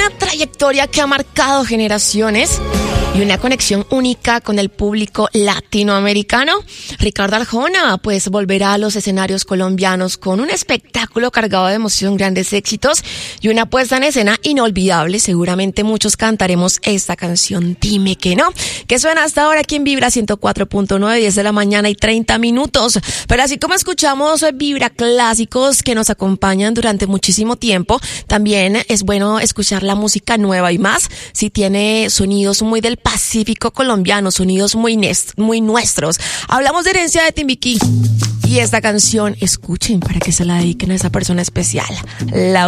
trayectoria que ha marcado generaciones y una conexión única con el público latinoamericano. Ricardo Arjona pues volverá a los escenarios colombianos con un espectáculo cargado de emoción, grandes éxitos y una puesta en escena inolvidable. Seguramente muchos cantaremos esta canción, Dime que no, que suena hasta ahora aquí en Vibra 104.9, 10 de la mañana y 30 minutos. Pero así como escuchamos Vibra clásicos que nos acompañan durante muchísimo tiempo, también es bueno escuchar la música nueva y más si tiene sonidos muy del Pacífico colombiano, sonidos muy nuestros. Hablamos de Herencia de Timbiquí y esta canción, escuchen para que se la dediquen a esa persona especial,